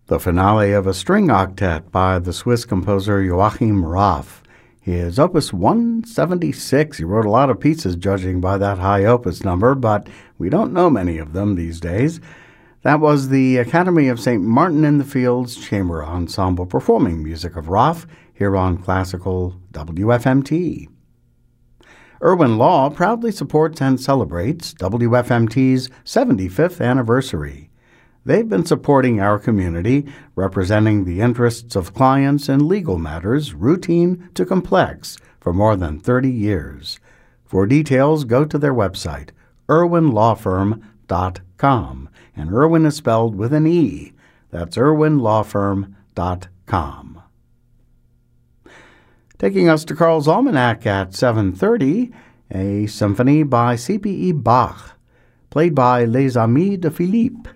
The finale of a string octet by the Swiss composer Joachim Raff. His Opus 176. He wrote a lot of pieces judging by that high opus number, but we don't know many of them these days. That was the Academy of St. Martin in the Fields Chamber Ensemble performing music of Raff here on Classical WFMT. Irwin Law proudly supports and celebrates WFMT's 75th anniversary. They've been supporting our community, representing the interests of clients in legal matters, routine to complex, for more than 30 years. For details, go to their website, irwinlawfirm.com, and Irwin is spelled with an E. That's irwinlawfirm.com. Taking us to Carl's Almanac at 7:30, a symphony by C.P.E. Bach, played by Les Amis de Philippe.